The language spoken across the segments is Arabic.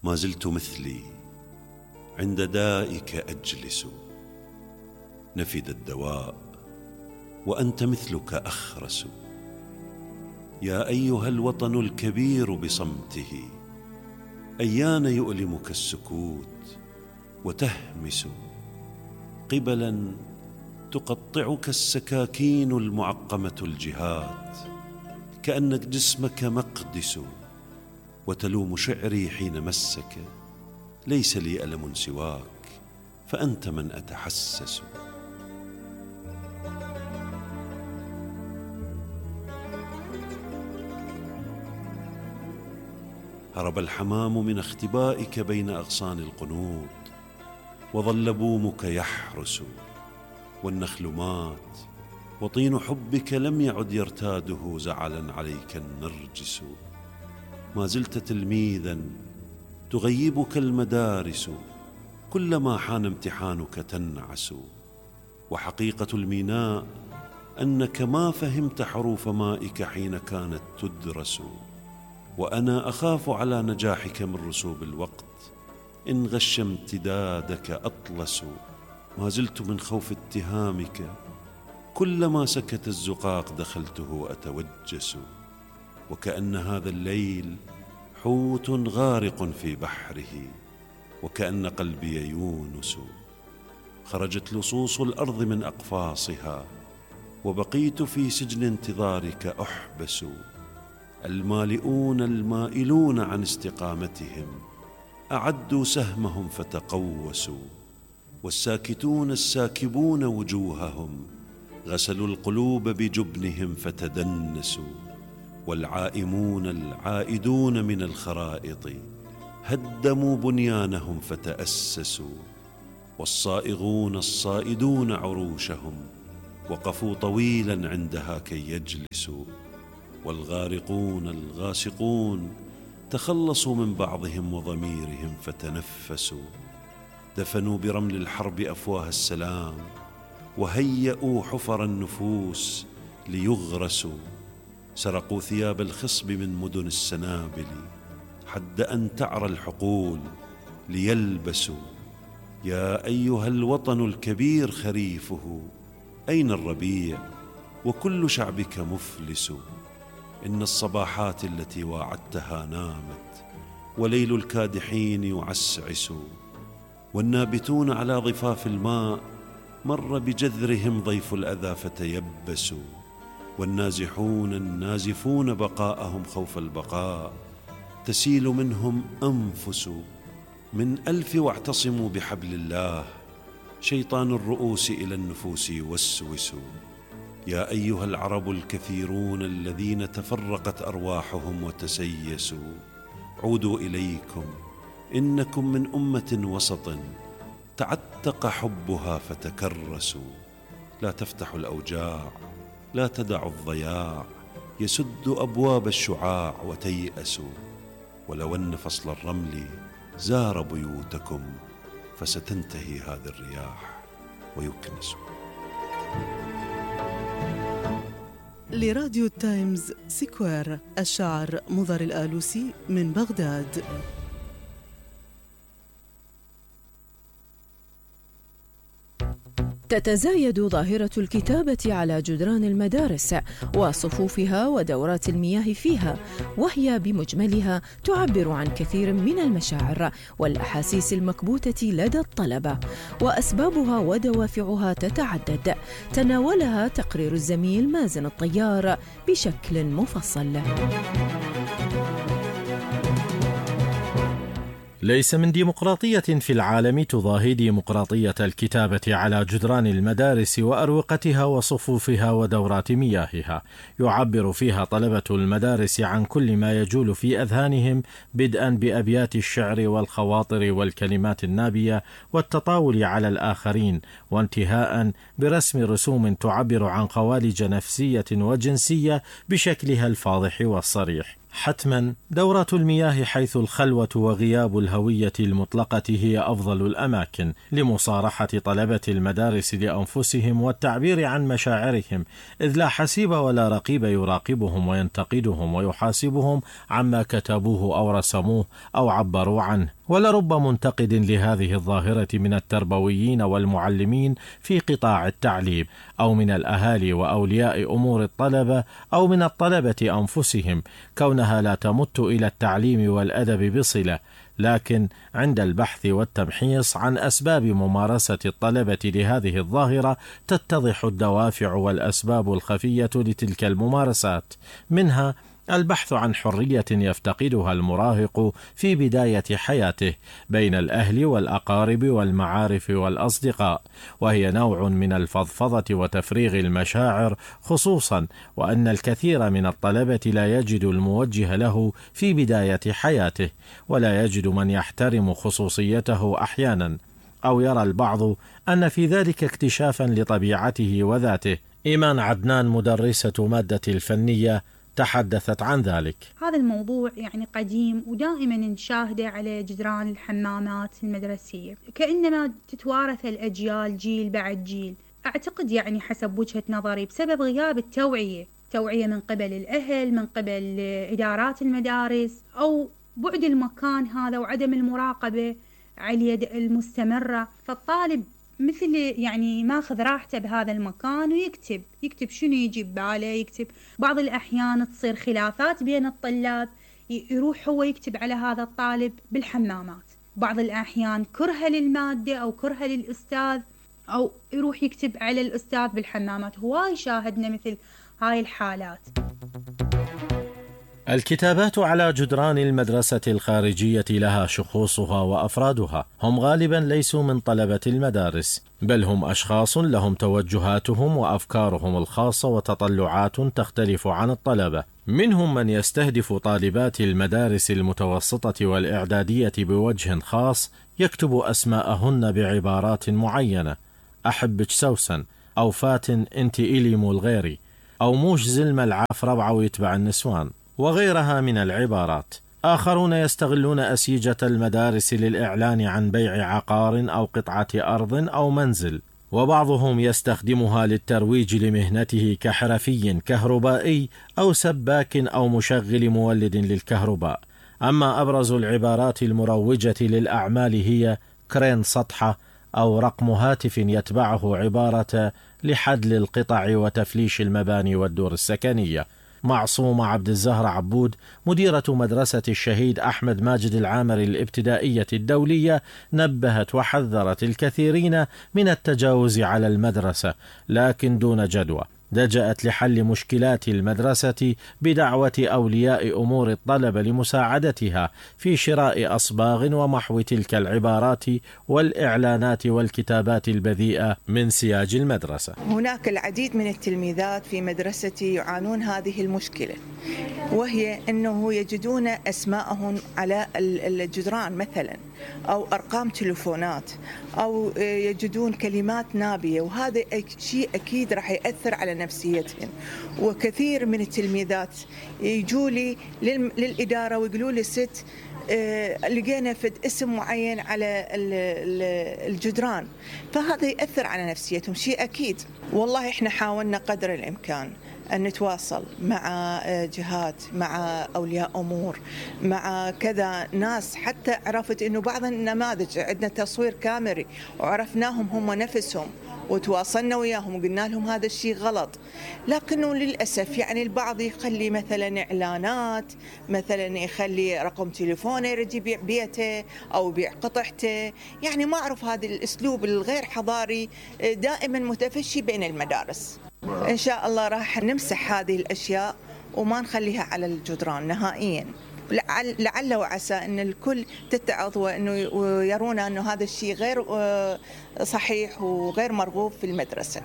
ما زلت مثلي عند دائك أجلس، نفد الدواء وأنت مثلك أخرس. يا أيها الوطن الكبير بصمته، أيان يؤلمك السكوت وتهمس، قبلا تقطعك السكاكين المعقمة الجهات، كأن جسمك مقدس، وتلوم شعري حين مسك. ليس لي ألم سواك، فأنت من أتحسس. هرب الحمام من اختبائك بين أغصان القنوط، وظل بومك يحرس، والنخل مات، وطين حبك لم يعد يرتاده زعلا عليك النرجس. ما زلت تلميذا تغيبك المدارس، كلما حان امتحانك تنعس. وحقيقة الميناء أنك ما فهمت حروف مائك حين كانت تدرس، وأنا أخاف على نجاحك من رسوب الوقت، إن غش امتدادك أطلس. ما زلت من خوف اتهامك كلما سكت الزقاق دخلته أتوجس، وكأن هذا الليل حوت غارق في بحره، وكأن قلبي يونس. خرجت لصوص الأرض من أقفاصها، وبقيت في سجن انتظارك أحبس. المالئون المائلون عن استقامتهم أعدوا سهمهم فتقوسوا، والساكتون الساكبون وجوههم غسلوا القلوب بجبنهم فتدنسوا. والعائمون العائدون من الخرائط هدموا بنيانهم فتأسسوا، والصائغون الصائدون عروشهم وقفوا طويلا عندها كي يجلسوا. والغارقون الغاسقون تخلصوا من بعضهم وضميرهم فتنفسوا، دفنوا برمل الحرب أفواه السلام، وهيئوا حفر النفوس ليغرسوا. سرقوا ثياب الخصب من مدن السنابل حد أن تعرى الحقول ليلبسوا. يا أيها الوطن الكبير خريفه، أين الربيع وكل شعبك مفلس؟ إن الصباحات التي واعدتها نامت، وليل الكادحين يعسعس، والنابتون على ضفاف الماء مر بجذرهم ضيف الأذى فتيبسوا، والنازحون النازفون بقاءهم خوف البقاء تسيل منهم أنفس. من ألف واعتصموا بحبل الله، شيطان الرؤوس إلى النفوس يوسوس. يا أيها العرب الكثيرون الذين تفرقت أرواحهم وتسيسوا، عودوا إليكم، إنكم من أمة وسط تعتق حبها فتكرسوا. لا تفتحوا الأوجاع، لا تدعوا الضياع يسد أبواب الشعاع وتيأسوا. ولو أن فصل الرمل زار بيوتكم، فستنتهي هذه الرياح ويكنس. لراديو تايمز سكوير، الشاعر مضر الآلوسي من بغداد. تتزايد ظاهرة الكتابة على جدران المدارس وصفوفها ودورات المياه فيها، وهي بمجملها تعبر عن كثير من المشاعر والأحاسيس المكبوتة لدى الطلبة، وأسبابها ودوافعها تتعدد، تناولها تقرير الزميل مازن الطيار بشكل مفصل. ليس من ديمقراطية في العالم تضاهي ديمقراطية الكتابة على جدران المدارس وأروقتها وصفوفها ودورات مياهها. يعبر فيها طلبة المدارس عن كل ما يجول في أذهانهم، بدءا بأبيات الشعر والخواطر والكلمات النابية والتطاول على الآخرين، وانتهاء برسم رسوم تعبر عن خوالج نفسية وجنسية بشكلها الفاضح والصريح. حتما دورات المياه حيث الخلوة وغياب الهوية المطلقة هي أفضل الأماكن لمصارحة طلبة المدارس لأنفسهم والتعبير عن مشاعرهم، إذ لا حسيب ولا رقيب يراقبهم وينتقدهم ويحاسبهم عما كتبوه أو رسموه أو عبروا عنه. ولرب منتقد لهذه الظاهرة من التربويين والمعلمين في قطاع التعليم، أو من الأهالي وأولياء أمور الطلبة، أو من الطلبة أنفسهم، كونها لا تمت إلى التعليم والأدب بصلة، لكن عند البحث والتمحيص عن أسباب ممارسة الطلبة لهذه الظاهرة تتضح الدوافع والأسباب الخفية لتلك الممارسات، منها البحث عن حرية يفتقدها المراهق في بداية حياته بين الأهل والأقارب والمعارف والأصدقاء، وهي نوع من الفضفضة وتفريغ المشاعر، خصوصا وأن الكثير من الطلبة لا يجد الموجه له في بداية حياته، ولا يجد من يحترم خصوصيته أحيانا، أو يرى البعض أن في ذلك اكتشافا لطبيعته وذاته. إيمان عدنان مدرسة مادة الفنية تحدثت عن ذلك. هذا الموضوع يعني قديم ودائما نشاهده على جدران الحمامات المدرسية، كأنما تتوارث الأجيال جيل بعد جيل. أعتقد يعني حسب وجهة نظري بسبب غياب التوعية من قبل الأهل، من قبل إدارات المدارس، أو بعد المكان هذا وعدم المراقبة على اليد المستمرة. فالطالب مثل يعني ماخذ راحته بهذا المكان ويكتب شنو يجي بباله يكتب. بعض الأحيان تصير خلافات بين الطلاب، يروح هو يكتب على هذا الطالب بالحمامات. بعض الأحيان كرهه للمادة أو كرهه للأستاذ، أو يروح يكتب على الأستاذ بالحمامات. هواي شاهدنا مثل هاي الحالات. الكتابات على جدران المدرسة الخارجية لها شخوصها وأفرادها، هم غالبا ليسوا من طلبة المدارس، بل هم أشخاص لهم توجهاتهم وأفكارهم الخاصة وتطلعات تختلف عن الطلبة. منهم من يستهدف طالبات المدارس المتوسطة والإعدادية بوجه خاص، يكتب أسماءهن بعبارات معينة: أحبك سوسن، أو فاتن أنت إلي مول غيري، أو موش زلمة العاف ربعة ويتبع النسوان، وغيرها من العبارات. آخرون يستغلون أسيجة المدارس للإعلان عن بيع عقار أو قطعة أرض أو منزل، وبعضهم يستخدمها للترويج لمهنته كحرفي كهربائي أو سباك أو مشغل مولد للكهرباء. أما أبرز العبارات المروجة للأعمال هي كرين سطحة، أو رقم هاتف يتبعه عبارة لحدل القطع وتفليش المباني والدور السكنية. معصومة عبد الزهر عبود مديرة مدرسة الشهيد أحمد ماجد العامري الابتدائية الدولية نبهت وحذرت الكثيرين من التجاوز على المدرسة، لكن دون جدوى. لجأت لحل مشكلات المدرسة بدعوة أولياء أمور الطلبة لمساعدتها في شراء أصباغ ومحو تلك العبارات والإعلانات والكتابات البذيئة من سياج المدرسة. هناك العديد من التلميذات في مدرستي يعانون هذه المشكلة، وهي أنه يجدون أسماءهم على الجدران مثلا، أو أرقام تلفونات، أو يجدون كلمات نابية، وهذا شيء أكيد راح يأثر على نفسيتهم. وكثير من التلميذات يجوا لي للإدارة ويقولوا لي ست لقينا فد اسم معين على الجدران، فهذا يأثر على نفسيتهم شيء أكيد. والله إحنا حاولنا قدر الإمكان أن نتواصل مع جهات، مع أولياء أمور، مع كذا ناس، حتى عرفت أنه بعض النماذج عندنا تصوير كاميري وعرفناهم هم نفسهم وتواصلنا وياهم وقلنا لهم هذا الشيء غلط. لكنه للأسف يعني البعض يخلي مثلا إعلانات، مثلا يخلي رقم تليفونه يريد يبيع بيته أو يبيع قطعته. يعني ما أعرف هذا الأسلوب الغير حضاري دائما متفشي بين المدارس. إن شاء الله راح نمسح هذه الأشياء وما نخليها على الجدران نهائيا. لعل وعسى أن الكل تتعظ وأنه يرون أنه هذا الشيء غير صحيح وغير مرغوب في المدرسة.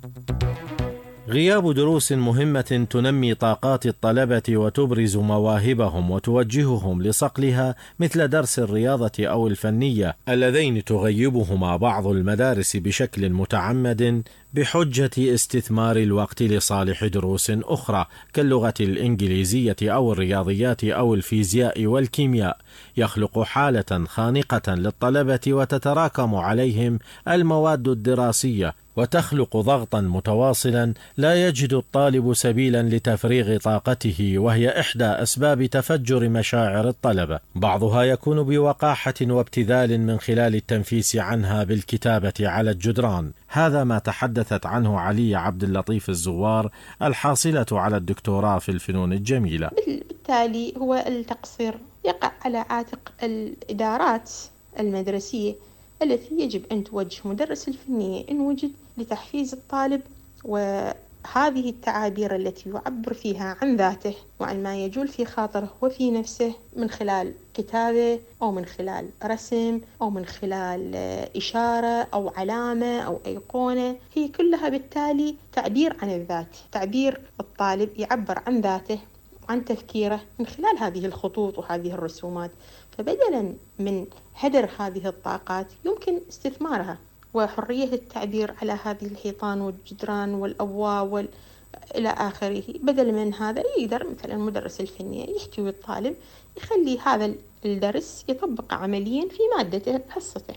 غياب دروس مهمة تنمي طاقات الطلبة وتبرز مواهبهم وتوجههم لصقلها، مثل درس الرياضة أو الفنية، اللذين تغيبهما بعض المدارس بشكل متعمد بحجة استثمار الوقت لصالح دروس أخرى كاللغة الإنجليزية أو الرياضيات أو الفيزياء والكيمياء، يخلق حالة خانقة للطلبة وتتراكم عليهم المواد الدراسية وتخلق ضغطا متواصلا لا يجد الطالب سبيلا لتفريغ طاقته، وهي إحدى أسباب تفجر مشاعر الطلبة. بعضها يكون بوقاحة وابتذال من خلال التنفيس عنها بالكتابة على الجدران. هذا ما تحدثت عنه علي عبد اللطيف الزوار الحاصلة على الدكتوراه في الفنون الجميلة. بالتالي هو التقصير يقع على عاتق الإدارات المدرسية التي يجب أن توجه مدرس الفنية إن وجد لتحفيز الطالب، وهذه التعابير التي يعبر فيها عن ذاته وعن ما يجول في خاطره وفي نفسه من خلال كتابة أو من خلال رسم أو من خلال إشارة أو علامة أو أيقونة، هي كلها بالتالي تعبير عن الذات، تعبير الطالب يعبر عن ذاته عن تفكيره من خلال هذه الخطوط وهذه الرسومات. فبدلا من هدر هذه الطاقات يمكن استثمارها وحرية التعبير على هذه الحيطان والجدران والأبواب إلى آخره. بدل من هذا يقدر مثلا مدرس الفنية يحتوي الطالب، يخلي هذا الدرس يطبق عمليا في مادته حصته.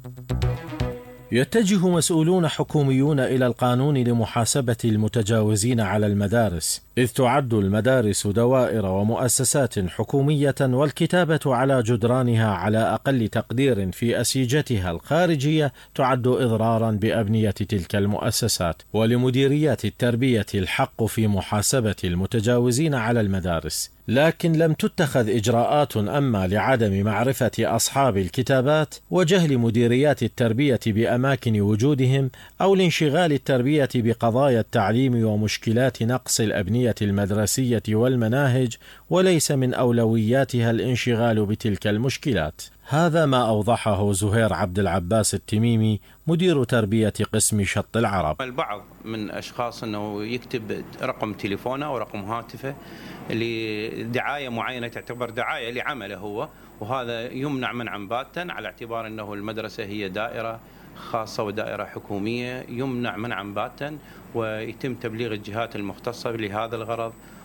يتجه مسؤولون حكوميون إلى القانون لمحاسبة المتجاوزين على المدارس، إذ تعد المدارس دوائر ومؤسسات حكومية، والكتابة على جدرانها على أقل تقدير في أسيجتها الخارجية تعد إضرارا بأبنية تلك المؤسسات. ولمديريات التربية الحق في محاسبة المتجاوزين على المدارس، لكن لم تتخذ إجراءات أما لعدم معرفة أصحاب الكتابات وجهل مديريات التربية بأماكن وجودهم، أو لانشغال التربية بقضايا التعليم ومشكلات نقص الأبنية المدرسية والمناهج، وليس من أولوياتها الانشغال بتلك المشكلات. هذا ما أوضحه زهير عبد العباس التميمي مدير تربية قسم شط العرب. البعض من أشخاص أنه يكتب رقم تليفونه أو رقم هاتفه لدعاية معينة تعتبر دعاية لعمله هو، وهذا يمنع منعا باتا على اعتبار أنه المدرسة هي دائرة خاصة ودائرة حكومية، يمنع منعا باتا ويتم تبليغ الجهات المختصة لهذا الغرض.